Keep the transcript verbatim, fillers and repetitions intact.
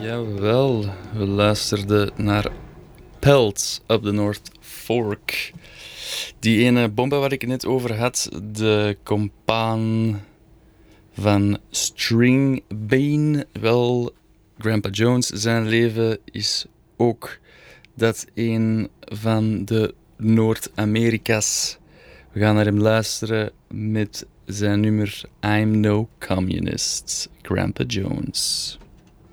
Jawel, we luisterden naar Pelts op de North Fork. Die ene bomba waar ik het net over had, de compaan van Stringbane. Wel, Grandpa Jones, zijn leven is ook dat een van de Noord-Amerika's. We gaan naar hem luisteren met zijn nummer I'm No Communist, Grandpa Jones.